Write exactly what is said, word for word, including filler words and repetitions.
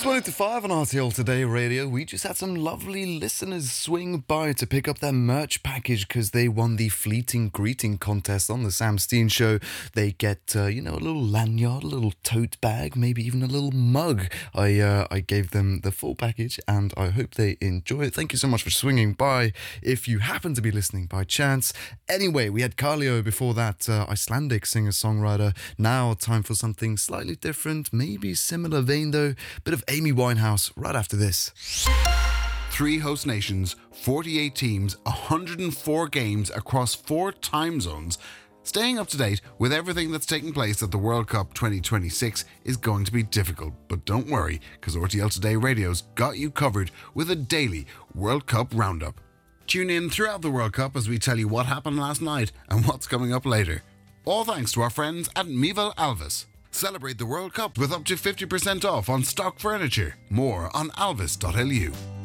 twenty to five on R T L Today Radio. We just had some lovely listeners swing by to pick up their merch package because they won the Fleeting Greeting contest on the Sam Steen Show. They get, uh, you know, a little lanyard, a little tote bag, maybe even a little mug. I uh, I gave them the full package and I hope they enjoy it. Thank you so much for swinging by if you happen to be listening by chance. Anyway, we had Carlio before that, uh, Icelandic singer-songwriter. Now time for something slightly different, maybe similar vein though. Bit of Amy Winehouse right after this. Three host nations, forty-eight teams, one hundred four games across four time zones. Staying up to date with everything that's taking place at the World Cup twenty twenty-six is going to be difficult, but don't worry, because R T L Today Radio's got you covered with a daily World Cup roundup. Tune in throughout the World Cup as we tell you what happened last night and what's coming up later. All thanks to our friends at Mivel Alvis. Celebrate the World Cup with up to fifty percent off on stock furniture. More on alvis dot l u.